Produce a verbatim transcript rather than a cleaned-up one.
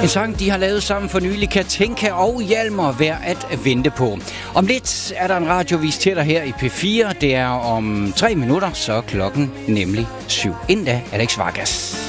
En sang, de har lavet sammen for nylig, Katinka og Hjalmar, værd at vente på. Om lidt er der en radiovis til dig her i P fire. Det er om tre minutter, så klokken nemlig syv. Inden da, Alex Vargas.